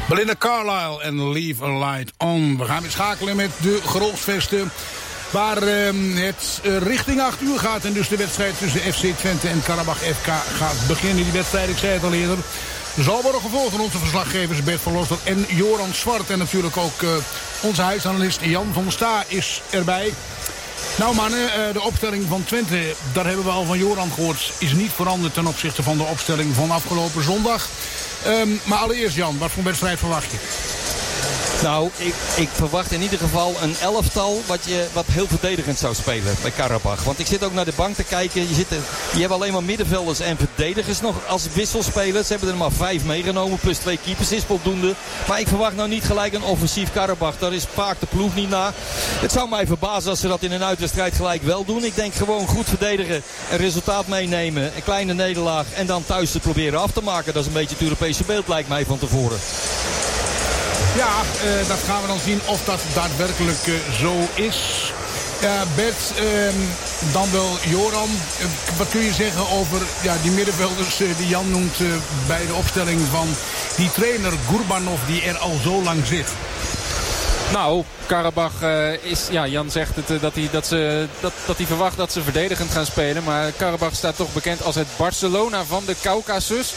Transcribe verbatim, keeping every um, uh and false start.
Belinda Carlisle en Leave a Light On. We gaan weer schakelen met de Grolsvesten. Waar uh, het uh, richting acht uur gaat. En dus de wedstrijd tussen F C Twente en Karabach F K gaat beginnen. Die wedstrijd, ik zei het al eerder, zal worden gevolgd door onze verslaggevers Bert van Losser en Joran Zwart. En natuurlijk ook uh, onze huisanalist Jan van Sta is erbij. Nou mannen, uh, de opstelling van Twente, daar hebben we al van Joran gehoord, is niet veranderd ten opzichte van de opstelling van afgelopen zondag. Um, maar allereerst Jan, wat voor wedstrijd verwacht je? Nou, ik, ik verwacht in ieder geval een elftal wat, je, wat heel verdedigend zou spelen bij Karabach. Want ik zit ook naar de bank te kijken. Je, zit er, je hebt alleen maar middenvelders en verdedigers nog als wisselspelers. Ze hebben er maar vijf meegenomen, plus twee keepers is voldoende. Maar ik verwacht nou niet gelijk een offensief Karabach. Daar is vaak de ploeg niet na. Het zou mij verbazen als ze dat in een uitwedstrijd gelijk wel doen. Ik denk gewoon goed verdedigen, een resultaat meenemen, een kleine nederlaag en dan thuis te proberen af te maken. Dat is een beetje het Europese beeld, lijkt mij van tevoren. Ja, uh, dat gaan we dan zien of dat daadwerkelijk uh, zo is. Uh, Bert, uh, dan wel Joran. Uh, wat kun je zeggen over ja, die middenvelders uh, die Jan noemt uh, bij de opstelling van die trainer Gurbanov die er al zo lang zit? Nou, Karabach uh, is, ja, Jan zegt het, uh, dat, hij, dat, ze, dat, dat hij verwacht dat ze verdedigend gaan spelen. Maar Karabach staat toch bekend als het Barcelona van de Caucasus.